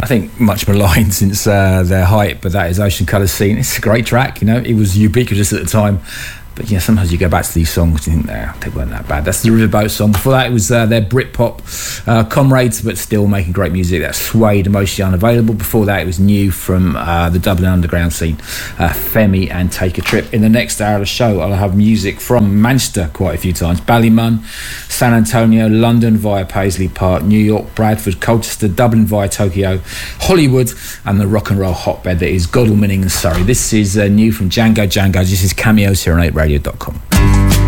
think much maligned since their height, but that is Ocean Colour Scene. It's a great track, you know. It was ubiquitous at the time. But yeah, sometimes you go back to these songs and you think they weren't that bad. That's the Riverboat song. Before that, it was their Britpop comrades, but still making great music. That's Suede, Emotionally Unavailable. Before that, it was new from the Dublin underground scene, Femi and Take a Trip. In the next hour of the show, I'll have music from Manchester quite a few times. Ballymun, San Antonio, London via Paisley Park, New York, Bradford, Colchester, Dublin via Tokyo, Hollywood, and the rock and roll hotbed that is Godalming and Surrey. This is new from Django. This is Cameos here on 8radio.com.